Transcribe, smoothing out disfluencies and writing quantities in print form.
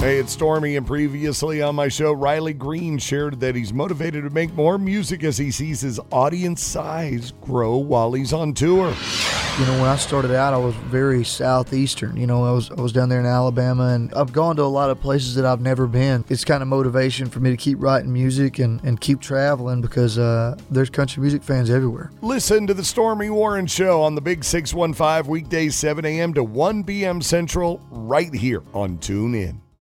Hey, it's Stormy, and previously on my show, Riley Green shared that he's motivated to make more music as he sees his audience size grow while he's on tour. You know, when I started out, I was very southeastern. You know, I was down there in Alabama, and I've gone to a lot of places that I've never been. It's kind of motivation for me to keep writing music and keep traveling because there's country music fans everywhere. Listen to the Stormy Warren Show on the Big 615 weekdays 7 a.m. to 1 p.m. Central right here on TuneIn.